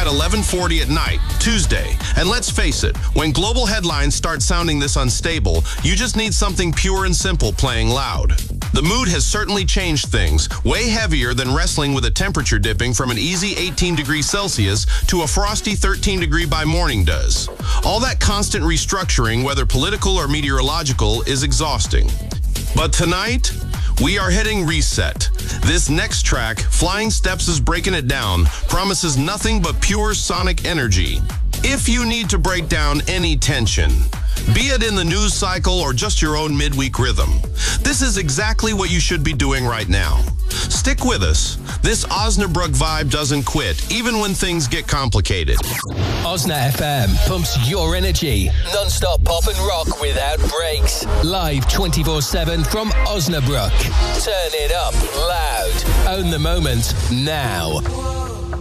11:40 at night, Tuesday. And let's face it, when global headlines start sounding this unstable, you just need something pure and simple playing loud. The mood has certainly changed things, way heavier than wrestling with a temperature dipping from an easy 18 degrees Celsius to a frosty 13 degree by morning does. All that constant restructuring, whether political or meteorological, is exhausting. But tonight, we are hitting reset. This next track, Flying Steps is breaking it down, promises nothing but pure sonic energy. If you need to break down any tension, be it in the news cycle or just your own midweek rhythm, this is exactly what you should be doing right now. Stick with us. This Osnabrück vibe doesn't quit, even when things get complicated. Osna FM pumps your energy. Non-stop pop and rock without breaks. Live 24/7 from Osnabrück. Turn it up loud. Own the moment now.